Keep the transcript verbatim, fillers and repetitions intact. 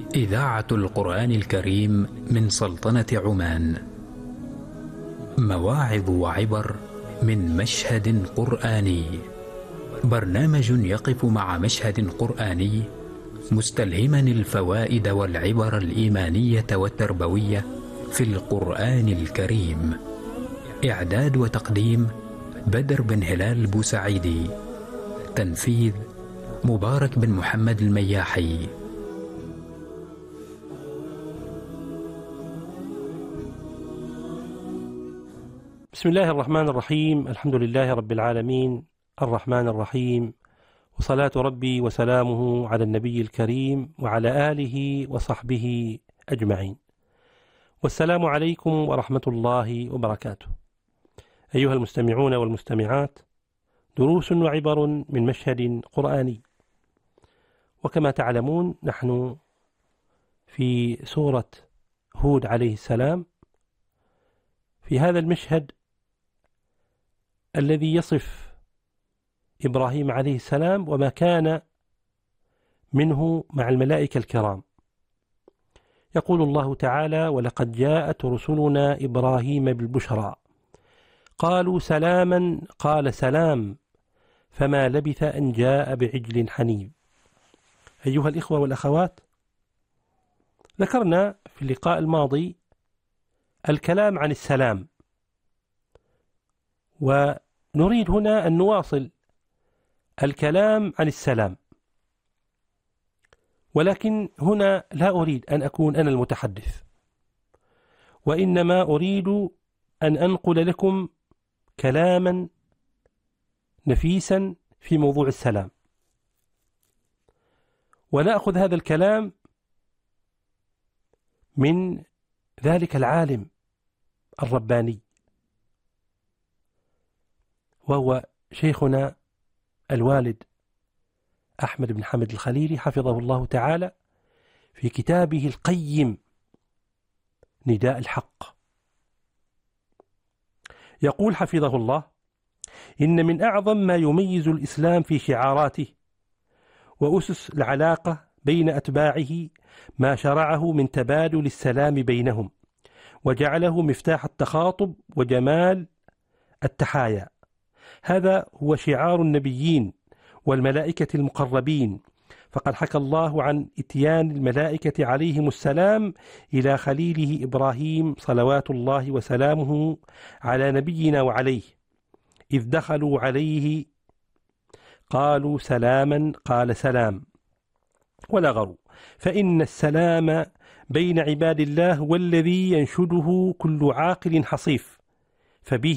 إذاعة القرآن الكريم من سلطنة عمان. مواعظ وعبر من مشهد قرآني. برنامج يقف مع مشهد قرآني مستلهما الفوائد والعبر الإيمانية والتربوية في القرآن الكريم. إعداد وتقديم بدر بن هلال بوسعيدي. تنفيذ مبارك بن محمد المياحي. بسم الله الرحمن الرحيم. الحمد لله رب العالمين الرحمن الرحيم، وصلاة ربي وسلامه على النبي الكريم وعلى آله وصحبه أجمعين، والسلام عليكم ورحمة الله وبركاته. أيها المستمعون والمستمعات، دروس وعبر من مشهد قرآني. وكما تعلمون نحن في سورة هود عليه السلام، في هذا المشهد الذي يصف إبراهيم عليه السلام وما كان منه مع الملائكة الكرام. يقول الله تعالى: ولقد جاءت رسلنا إبراهيم بالبشرى قالوا سلاما قال سلام فما لبث أن جاء بعجل حنيذ. أيها الإخوة والأخوات، ذكرنا في اللقاء الماضي الكلام عن السلام، ونريد هنا أن نواصل الكلام عن السلام، ولكن هنا لا أريد أن أكون أنا المتحدث، وإنما أريد أن أنقل لكم كلاما نفيسا في موضوع السلام، ونأخذ هذا الكلام من ذلك العالم الرباني، وهو شيخنا الوالد أحمد بن حمد الخليلي حفظه الله تعالى، في كتابه القيم نداء الحق. يقول حفظه الله: إن من أعظم ما يميز الإسلام في شعاراته وأسس العلاقة بين أتباعه ما شرعه من تبادل السلام بينهم، وجعله مفتاح التخاطب وجمال التحايا. هذا هو شعار النبيين والملائكة المقربين، فقد حكى الله عن إتيان الملائكة عليهم السلام إلى خليله إبراهيم صلوات الله وسلامه على نبينا وعليه، إذ دخلوا عليه قالوا سلاما قال سلام ولغروا، فإن السلام بين عباد الله والذي ينشده كل عاقل حصيف، فبه